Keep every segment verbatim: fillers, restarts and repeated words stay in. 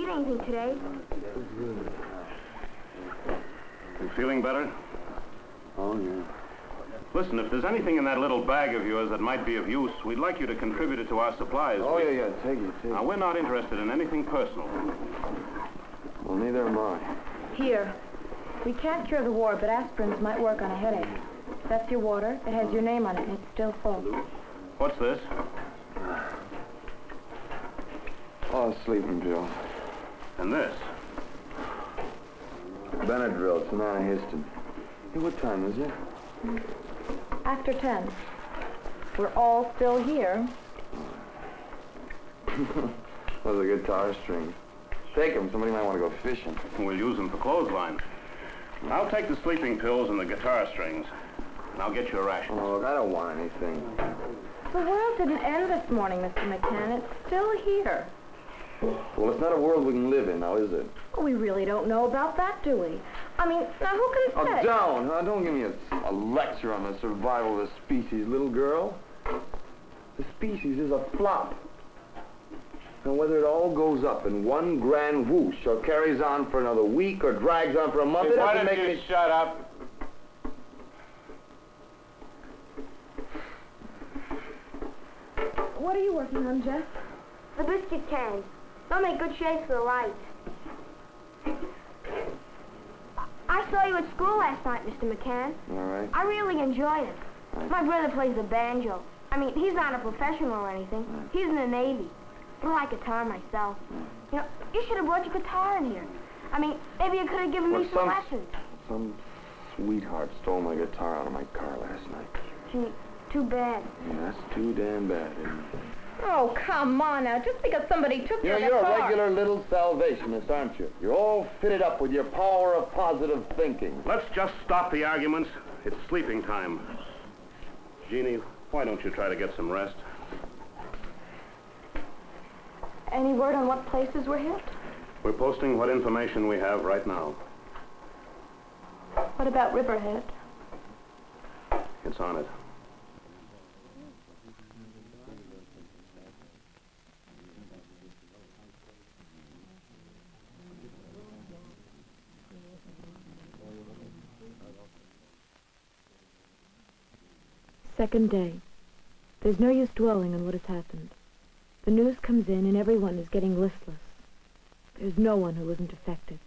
anything today. You feeling better? Oh, yeah. Listen, if there's anything in that little bag of yours that might be of use, we'd like you to contribute it to our supplies. Oh, we... yeah, yeah, take it, take Now, it. we're not interested in anything personal. Well, neither am I. Here. We can't cure the war, but aspirins might work on a headache. That's your water. It has your name on it, and it's still full. What's this? Oh, sleeping pills. And this? Benadryl, it's an antihistamine. Hey, what time is it? After ten. We're all still here. Those are guitar strings. Take them. Somebody might want to go fishing. We'll use them for clothesline. I'll take the sleeping pills and the guitar strings. And I'll get you a ration. Oh, look, I don't want anything. The world didn't end this morning, Mister McCann. It's still here. Well, it's not a world we can live in now, is it? Oh, we really don't know about that, do we? I mean, now who can Oh, say? down, huh? Don't give me a, a lecture on the survival of the species, little girl. The species is a flop. And whether it all goes up in one grand whoosh or carries on for another week or drags on for a month, Hey, it why doesn't don't make you me... shut up? What are you working on, Jeff? The biscuit cans. They'll make good shapes for the lights. I saw you at school last night, Mister McCann. All right. I really enjoyed it. My brother plays the banjo. I mean, he's not a professional or anything. He's in the Navy. I like guitar myself. You know, you should have brought your guitar in here. I mean, maybe you could have given Well, me some some- lessons. Some sweetheart stole my guitar out of my car last night. Gee, too bad. Yeah, that's too damn bad, isn't it? Oh, come on now. Just because somebody took You know, your you're a guitar. regular little salvationist, aren't you? You're all fitted up with your power of positive thinking. Let's just stop the arguments. It's sleeping time. Jeannie, why don't you try to get some rest? Any word on what places were hit? We're posting what information we have right now. What about Riverhead? It's on it. Second day. There's no use dwelling on what has happened. The news comes in and everyone is getting listless. There's no one who isn't affected.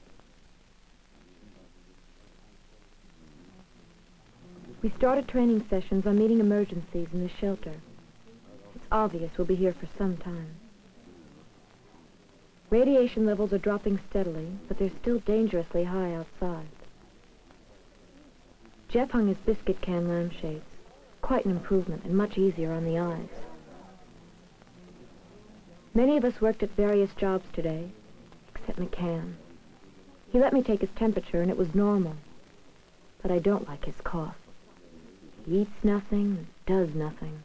We started training sessions on meeting emergencies in the shelter. It's obvious we'll be here for some time. Radiation levels are dropping steadily, but they're still dangerously high outside. Jeff hung his biscuit can lampshades. Quite an improvement and much easier on the eyes. Many of us worked at various jobs today, except McCann. He let me take his temperature and it was normal. But I don't like his cough. He eats nothing and does nothing.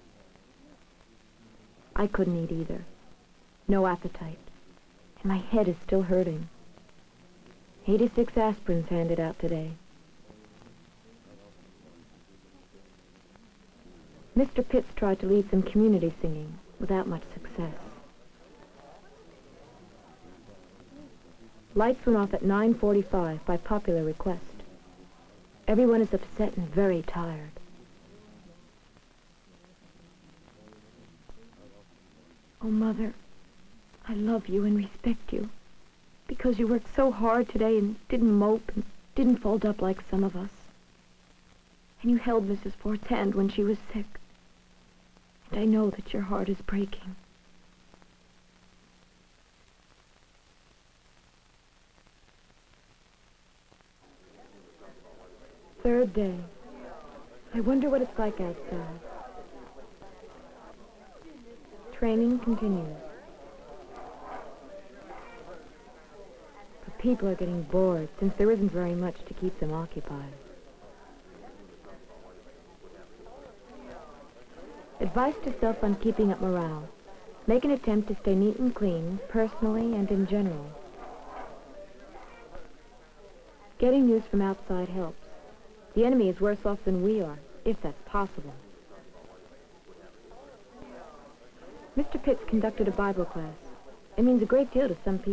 I couldn't eat either. No appetite. And my head is still hurting. eighty-six aspirins handed out today. Mister Pitts tried to lead some community singing without much success. Lights went off at nine forty-five by popular request. Everyone is upset and very tired. Oh, Mother, I love you and respect you because you worked so hard today and didn't mope and didn't fold up like some of us. And you held Missus Ford's hand when she was sick. And I know that your heart is breaking. Third day. I wonder what it's like outside. Training continues. But people are getting bored since there isn't very much to keep them occupied. Advice to self on keeping up morale. Make an attempt to stay neat and clean, personally and in general. Getting news from outside helps. The enemy is worse off than we are, if that's possible. Mister Pitts conducted a Bible class. It means a great deal to some people.